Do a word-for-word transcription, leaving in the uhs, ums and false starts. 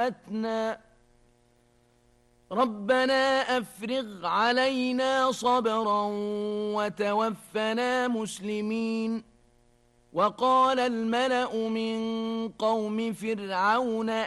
براءتنا ربنا أفرغ علينا صبرا وتوفنا مسلمين. وقال الملأ من قوم فرعون